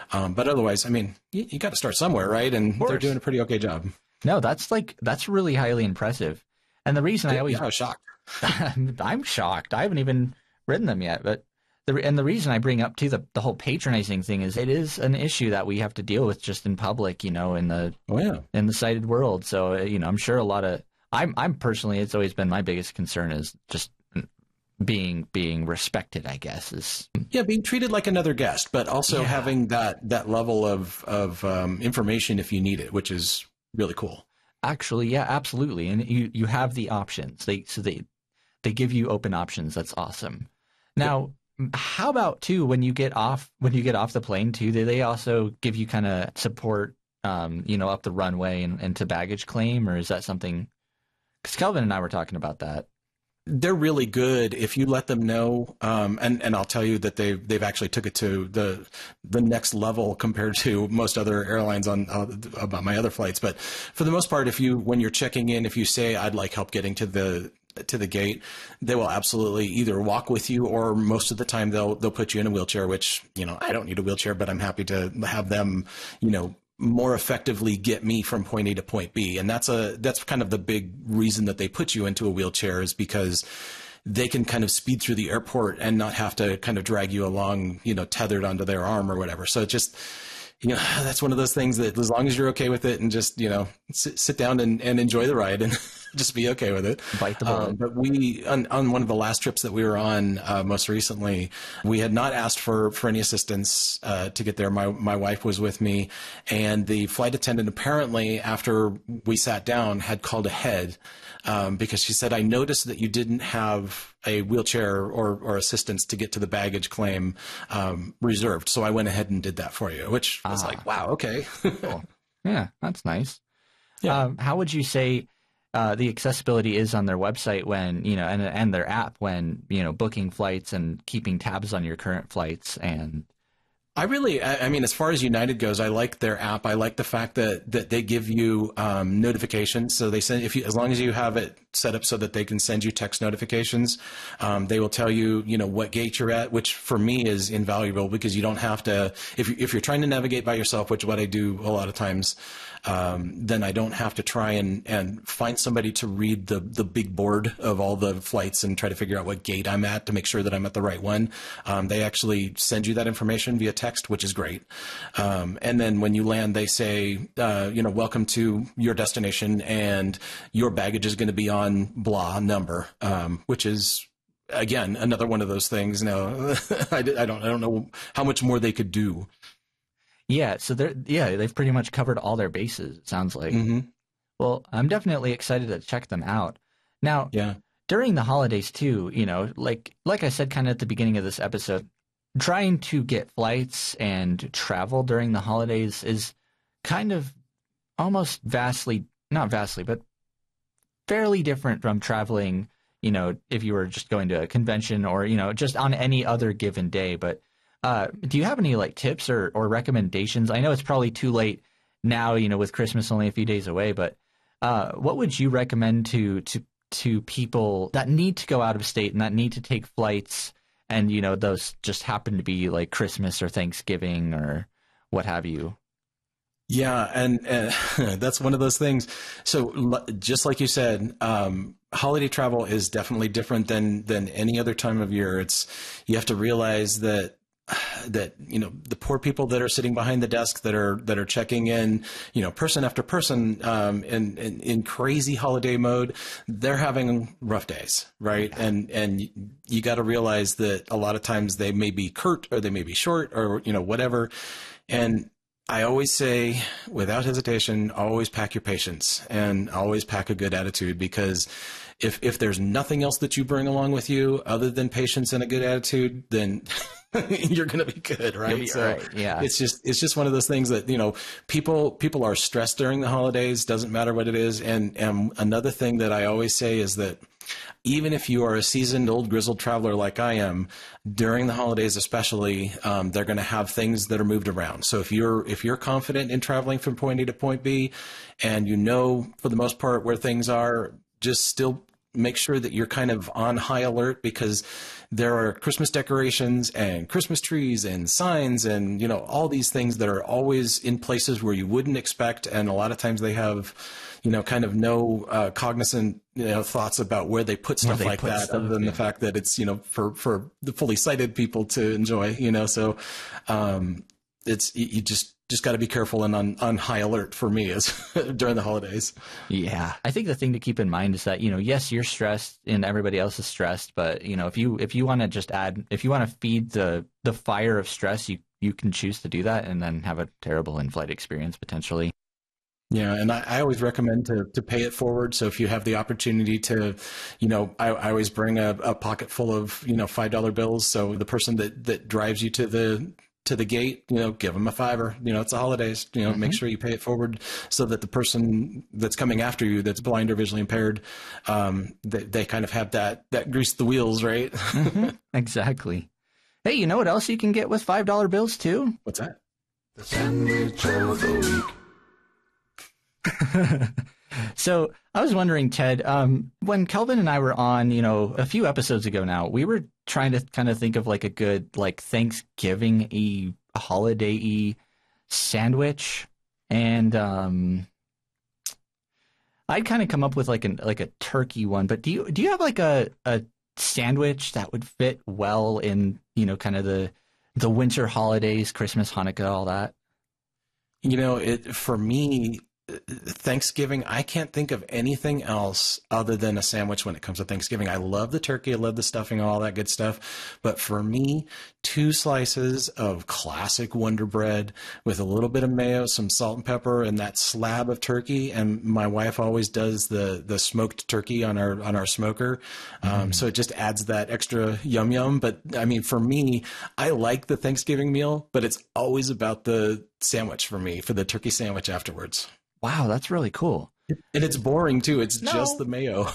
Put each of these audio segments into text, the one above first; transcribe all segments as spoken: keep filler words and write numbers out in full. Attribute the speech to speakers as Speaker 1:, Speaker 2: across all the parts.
Speaker 1: Um, but otherwise, I mean, you, you got to start somewhere, right? And they're doing a pretty okay job.
Speaker 2: No, that's like, that's really highly impressive. And the reason I always,
Speaker 1: yeah, I was shocked.
Speaker 2: I'm shocked. I haven't even ridden them yet, but the, and the reason I bring up too, the, the whole patronizing thing is it is an issue that we have to deal with just in public, you know, in the,
Speaker 1: oh, yeah.
Speaker 2: in the sighted world. So, you know, I'm sure a lot of, I'm, I'm personally, it's always been my biggest concern is just being, being respected, I guess is.
Speaker 1: Yeah. Being treated like another guest, but also yeah. having that, that level of, of um, information if you need it, which is really cool.
Speaker 2: Actually, yeah, absolutely. And you, you have the options. They, so they, they give you open options. That's awesome. Now, yeah. how about too, when you get off, when you get off the plane too, do they also give you kind of support, um, you know, up the runway and, and to baggage claim, or is that something, because Kelvin and I were talking about that.
Speaker 1: They're really good if you let them know, um, and and I'll tell you that they've they've actually took it to the the next level compared to most other airlines on uh, about my other flights. But for the most part, if you when you're checking in, if you say I'd like help getting to the to the gate, they will absolutely either walk with you, or most of the time they'll they'll put you in a wheelchair. Which, you know, I don't need a wheelchair, but I'm happy to have them, you know, more effectively get me from point A to point B. And that's a, that's kind of the big reason that they put you into a wheelchair, is because they can kind of speed through the airport and not have to kind of drag you along, you know, tethered onto their arm or whatever. So it just, you know, that's one of those things that as long as you're okay with it and just, you know, sit, sit down and, and enjoy the ride and just be okay with it.
Speaker 2: Bite the bullet.
Speaker 1: Um, but we, on, on one of the last trips that we were on, uh, most recently, we had not asked for, for any assistance, uh, to get there. My, my wife was with me, and the flight attendant apparently, after we sat down, had called ahead, um, because she said, I noticed that you didn't have a wheelchair or, or assistance to get to the baggage claim, um, reserved. So I went ahead and did that for you, which was
Speaker 2: ah.
Speaker 1: like, wow, okay.
Speaker 2: Cool. Yeah, that's nice.
Speaker 1: Yeah.
Speaker 2: Um, how would you say, Uh, the accessibility is on their website when, you know, and and their app when, you know, booking flights and keeping tabs on your current flights? And
Speaker 1: I really, I, I mean, as far as United goes, I like their app. I like the fact that, that they give you um, notifications. So they send, if you, as long as you have it set up so that they can send you text notifications, um, they will tell you, you know, what gate you're at, which for me is invaluable, because you don't have to, if you, if you're trying to navigate by yourself, which is what I do a lot of times, um, then I don't have to try and, and find somebody to read the, the big board of all the flights and try to figure out what gate I'm at to make sure that I'm at the right one. Um, they actually send you that information via text, which is great. Um, and then when you land, they say, uh, you know, welcome to your destination, and your baggage is going to be on blah number, um, which is, again, another one of those things. No, I, I don't, I don't know how much more they could do.
Speaker 2: Yeah, so they're yeah they've pretty much covered all their bases, it sounds like.
Speaker 1: Mm-hmm.
Speaker 2: Well, I'm definitely excited to check them out. Now,
Speaker 1: yeah.
Speaker 2: during the holidays too, you know, like like I said kind of at the beginning of this episode, trying to get flights and travel during the holidays is kind of almost vastly, not vastly, but fairly different from traveling, you know, if you were just going to a convention or, you know, just on any other given day. But Uh, do you have any like tips or, or recommendations? I know it's probably too late now, you know, with Christmas only a few days away, but uh, what would you recommend to, to, to people that need to go out of state and that need to take flights, and, you know, those just happen to be like Christmas or Thanksgiving or what have you?
Speaker 1: Yeah. And, and that's one of those things. So just like you said, um, holiday travel is definitely different than, than any other time of year. It's, you have to realize that that, you know, the poor people that are sitting behind the desk that are, that are checking in, you know, person after person, um, in, in, in crazy holiday mode, they're having rough days, right? And, and you got to realize that a lot of times they may be curt or they may be short or, you know, whatever. And I always say, without hesitation, always pack your patience and always pack a good attitude, because if, if there's nothing else that you bring along with you other than patience and a good attitude, then you're going to be good, right?
Speaker 2: Be
Speaker 1: so
Speaker 2: right. Yeah.
Speaker 1: It's just, it's just one of those things that, you know, people, people are stressed during the holidays, doesn't matter what it is. And, and another thing that I always say is that even if you are a seasoned old grizzled traveler like I am, during the holidays especially, um, they're going to have things that are moved around. So if you're, if you're confident in traveling from point A to point B, and you know, for the most part, where things are, just still make sure that you're kind of on high alert, because there are Christmas decorations and Christmas trees and signs and, you know, all these things that are always in places where you wouldn't expect. And a lot of times they have, you know, kind of no uh, cognizant, you know, thoughts about where they put stuff
Speaker 2: they
Speaker 1: like
Speaker 2: put
Speaker 1: that,
Speaker 2: stuff,
Speaker 1: other than
Speaker 2: yeah.
Speaker 1: the fact that it's, you know, for, for the fully sighted people to enjoy, you know, so um, it's, you just, just got to be careful and on, on high alert for me as during the holidays.
Speaker 2: Yeah. I think the thing to keep in mind is that, you know, yes, you're stressed and everybody else is stressed, but, you know, if you, if you want to just add, if you want to feed the, the fire of stress, you, you can choose to do that and then have a terrible in-flight experience potentially.
Speaker 1: Yeah, and I, I always recommend to to pay it forward. So if you have the opportunity to, you know, I, I always bring a, a pocket full of, you know, five dollar bills. So the person that, that drives you to the to the gate, you know, give them a fiver. You know, it's the holidays. You know, mm-hmm. make sure you pay it forward so that the person that's coming after you, that's blind or visually impaired, um, they, they kind of have that that grease the wheels, right?
Speaker 2: Mm-hmm. Exactly. Hey, you know what else you can get with five dollar bills too?
Speaker 1: What's that?
Speaker 3: The sandwich of the week.
Speaker 2: So I was wondering, Ted, um, when Kelvin and I were on, you know, a few episodes ago now, we were trying to kind of think of like a good, like Thanksgiving-y, holiday-y sandwich. And um, I'd kind of come up with like an like a turkey one. But do you do you have like a, a sandwich that would fit well in, you know, kind of the the winter holidays, Christmas, Hanukkah, all that?
Speaker 1: You know, it for me, Thanksgiving, I can't think of anything else other than a sandwich when it comes to Thanksgiving. I love the turkey. I love the stuffing, all that good stuff. But for me, two slices of classic Wonder Bread with a little bit of mayo, some salt and pepper, and that slab of turkey. And my wife always does the the smoked turkey on our on our smoker. Um, mm. So it just adds that extra yum yum. But I mean, for me, I like the Thanksgiving meal, but it's always about the sandwich for me, for the turkey sandwich afterwards.
Speaker 2: Wow, that's really cool.
Speaker 1: And it's boring too. It's
Speaker 2: no.
Speaker 1: just the mayo.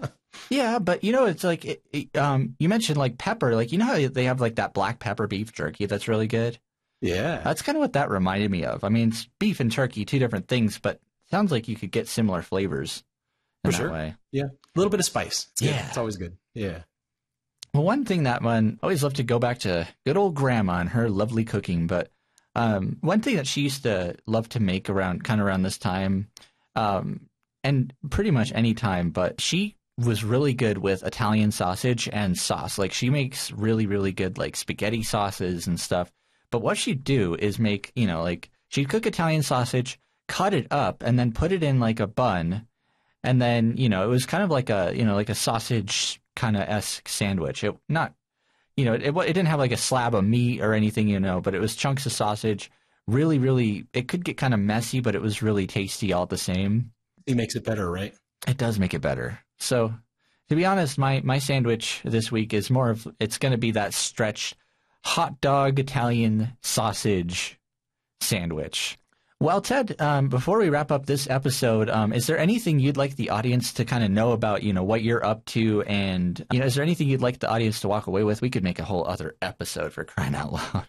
Speaker 2: Yeah, but you know, it's like, it, it, um, you mentioned like pepper, like, you know how they have like that black pepper beef jerky that's really good?
Speaker 1: Yeah.
Speaker 2: That's kind of what that reminded me of. I mean, it's beef and turkey, two different things, but sounds like you could get similar flavors in
Speaker 1: For
Speaker 2: that
Speaker 1: sure.
Speaker 2: way.
Speaker 1: Yeah. A little bit of spice. It's
Speaker 2: yeah.
Speaker 1: Good. It's always good. Yeah.
Speaker 2: Well, one thing that one, I always love to go back to good old grandma and her lovely cooking, but um, one thing that she used to love to make around, kind of around this time, um, and pretty much any time, but she was really good with Italian sausage and sauce. Like, she makes really, really good, like, spaghetti sauces and stuff. But what she'd do is make, you know, like, she'd cook Italian sausage, cut it up, and then put it in, like, a bun. And then, you know, it was kind of like a, you know, like a sausage kind of esque sandwich. It not, you know, it, it didn't have, like, a slab of meat or anything, you know, but it was chunks of sausage. Really, really, it could get kind of messy, but it was really tasty all the same.
Speaker 1: It makes it better, right?
Speaker 2: It does make it better. So, to be honest, my, my sandwich this week is more of, it's going to be that stretched hot dog Italian sausage sandwich. Well, Ted, um, before we wrap up this episode, um, is there anything you'd like the audience to kind of know about, you know, what you're up to? And, you know, is there anything you'd like the audience to walk away with? We could make a whole other episode, for crying out loud.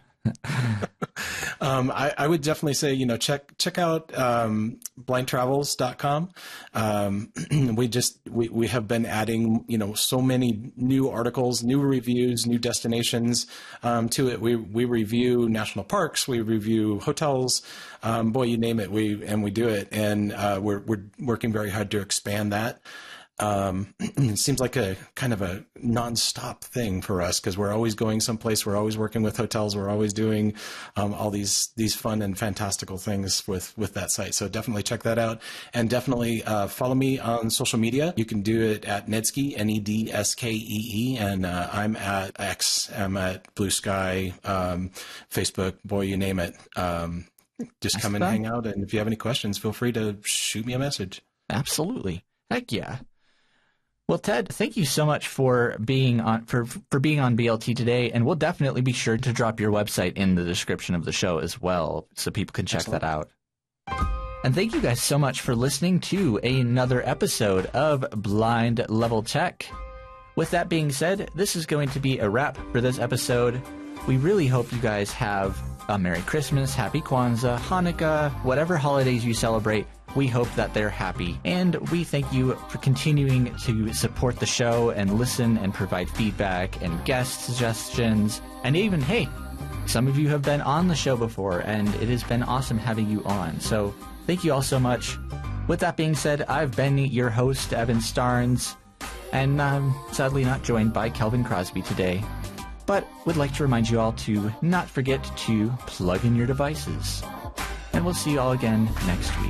Speaker 1: um, I, I would definitely say, you know, check check out um, blind travels dot com. Um, we just we, we have been adding, you know, so many new articles, new reviews, new destinations um, to it. We we review national parks, we review hotels, um, boy, you name it, we and we do it, and uh, we're we're working very hard to expand that. Um, it seems like a kind of a nonstop thing for us because we're always going someplace. We're always working with hotels. We're always doing um, all these these fun and fantastical things with with that site. So definitely check that out, and definitely uh, follow me on social media. You can do it at Nedski, N E D S K E E, and uh, I'm at X. I'm at Blue Sky, um, Facebook. Boy, you name it. Um, just That's come and fun. Hang out, and if you have any questions, feel free to shoot me a message.
Speaker 2: Absolutely, heck yeah. Well, Ted, thank you so much for being on for for being on B L T today, and we'll definitely be sure to drop your website in the description of the show as well, so people can check Excellent. That out. And thank you guys so much for listening to another episode of Blind Level Tech. With that being said, this is going to be a wrap for this episode. We really hope you guys have a Merry Christmas, Happy Kwanzaa, Hanukkah, whatever holidays you celebrate. we hope that they're happy. And we thank you for continuing to support the show and listen and provide feedback and guest suggestions. And even, hey, some of you have been on the show before, and it has been awesome having you on. So thank you all so much. With that being said, I've been your host, Evan Starnes, and I'm sadly not joined by Kelvin Crosby today. But would like to remind you all to not forget to plug in your devices. And we'll see you all again next week.